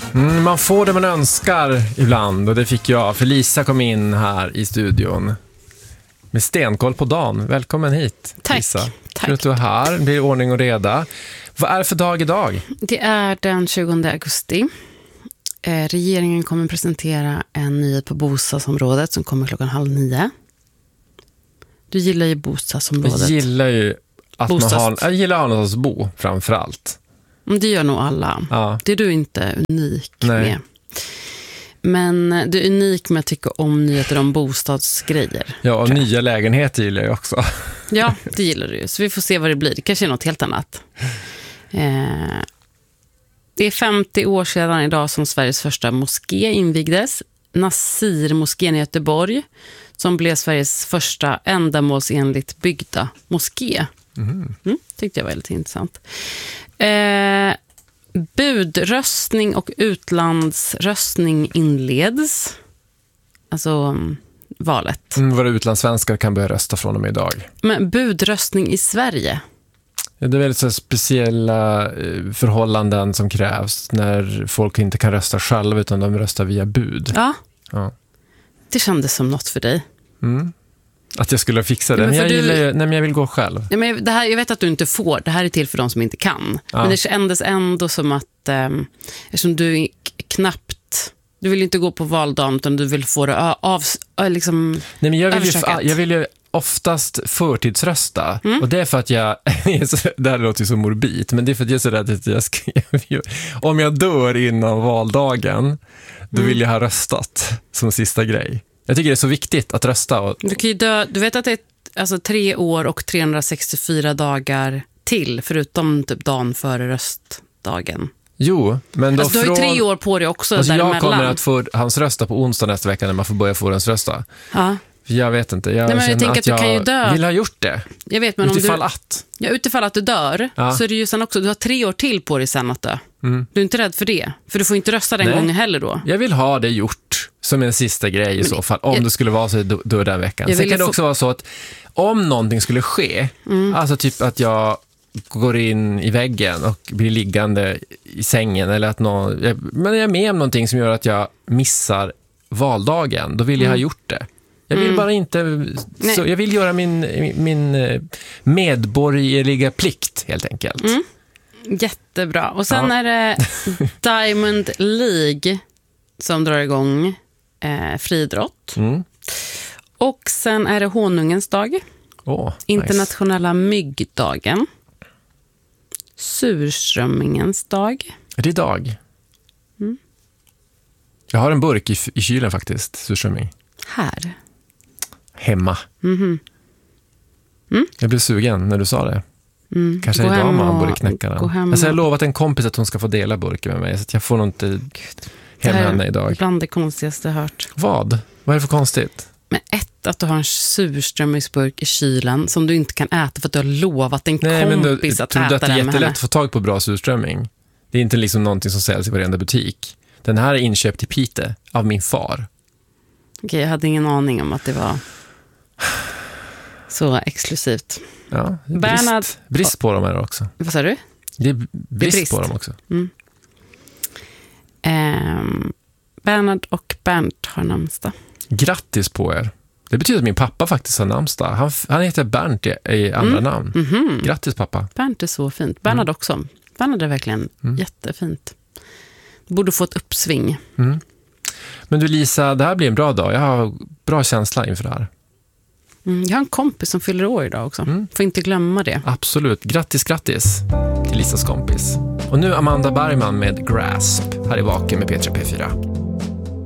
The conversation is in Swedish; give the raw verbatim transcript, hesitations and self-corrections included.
Mm, man får det man önskar ibland, och det fick jag. För Lisa kom in här i studion med stenkoll på dagen. Välkommen hit, Tack. Lisa. Tack. Kul att du är här. Det blir ordning och reda. Vad är det för dag idag? Det är den tjugonde augusti. Eh, regeringen kommer presentera en nyhet på bostadsområdet som kommer klockan halv nio. Du gillar ju bostadsområdet. Jag gillar ju att Bostads... man har, jag gillar att ha någonstans att bo, framför allt. Det gör nog alla. Ja. Det är du inte unik Nej. med. Men du är unik med att tycka om nyheter om bostadsgrejer. Ja, och nya lägenheter gillar jag också. Ja, det gillar du. Så vi får se vad det blir. Det kanske är något helt annat. Eh, det är femtio år sedan idag som Sveriges första moské invigdes. Nasir-moskén i Göteborg. Som blev Sveriges första ändamålsenligt byggda moské. Mm. Mm, tyckte jag var lite intressant. Eh, budröstning och utlandsröstning inleds. Alltså valet. Mm, våra utlandssvenskar kan börja rösta från och med idag. Men budröstning i Sverige? Ja, det är väldigt så speciella förhållanden som krävs när folk inte kan rösta själva utan de röstar via bud. Ja, Ja. det kändes som något för dig. Mm. Att jag skulle fixa det. Ja, men men jag, för gillar du- ju, nej, men jag vill gå själv. Ja, men det här, jag vet att du inte får. Det här är till för de som inte kan. Ja. Men det kändes ändå som att eh, eftersom du är k- knappt... Du vill inte gå på valdagen utan du vill få det ö- av, ö, liksom, Nej, men jag, vill ju, överstökat. jag vill ju oftast förtidsrösta. Mm. Och det är för att jag... det här låter ju så morbid, men det är för att jag är så rädd att jag ska... Om jag dör innan valdagen, då Mm. vill jag ha röstat som sista grej. Jag tycker det är så viktigt att rösta. Och, Du kan ju dö, du vet att det är alltså, tre år och trehundrasextiofyra dagar till, förutom typ dagen före röstdagen. jo, men då Alltså, du har ju från... tre år på dig också Alltså jag däremellan. kommer att få hans rösta på onsdag nästa vecka när man får börja förhandsrösta. Ja, Jag vet inte. Jag Nej, men jag känner tänker att att du jag kan ju dö. vill ha gjort det. jag vet, men om Utifall du, att. ja, utifall att du dör Ja. så är det ju sen också, du har tre år till på dig sen att dö. Mm. Du är inte rädd för det, för du får inte rösta den Nej. gången heller då. Jag vill ha det gjort som en sista grej i så fall. Om jag- det skulle vara så då, då den veckan. Jag Sen vill kan det få- också vara så att om någonting skulle ske, Mm. alltså typ att jag går in i väggen och blir liggande i sängen eller att någon, jag, men jag är med om någonting som gör att jag missar valdagen, då vill jag ha gjort det. Jag vill Mm. bara inte Nej. så, jag vill göra min, min eh, medborgerliga plikt helt enkelt. Mm. Jättebra. Och sen Ja. är det Diamond League som drar igång eh, friidrott. Mm. Och sen är det honungens dag, Åh, internationella myggdagen, surströmmingens dag. nice. Är det idag? Mm. Jag har en burk i, i kylen faktiskt, surströmming. Här. Hemma. Mhm. Mm. Jag blev sugen när du sa det. Mm. Kanske Gå idag hem man och- borde knäcka den. gå hem Alltså jag har och- lovat en kompis att hon ska få dela burken med mig, så att jag får nog inte Det hem här henne är idag. bland det konstigaste jag hört. Vad? Vad är det för konstigt? Men ett, att du har en surströmmingsburk i kylen som du inte kan äta för att du har lovat en Nej, men du, kompis att tror du äta att det är den med jättelätt henne. att få tag på bra surströmming? Det är inte liksom någonting som säljs i varenda butik. Den här är inköpt i Piteå av min far. Okej, jag hade ingen aning om att det var så exklusivt. Ja, det är Bernhard- brist, brist på dem är det också. Vad sa du? Det är brist, brist. på dem också. Ehm, Bernhard och Bernt har namnsdag. Grattis på er. Det betyder att min pappa faktiskt har namnsdag. Han, han heter Bernt i, i andra namn. Mhm. Grattis pappa. Bernt är så fint. Bernhard Mm. också. Bernhard är verkligen jättefint. Borde få ett uppsving. Mm. Men du Lisa, det här blir en bra dag. Jag har bra känsla inför det här. Mm, jag har en kompis som fyller år idag också. Mm. Får inte glömma det. Absolut. Grattis, grattis till Lisas kompis. Och nu Amanda Bergman med Grasp här i Vaken med P tre P fyra.